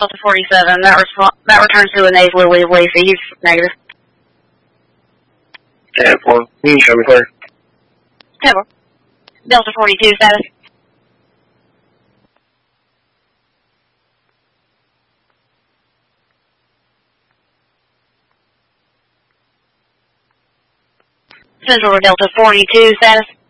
Delta 47, that returns to a nasally wheezely, so he's negative. 10-4, you can show me clear. 10-4. Delta 42 status. Central Delta 42 status.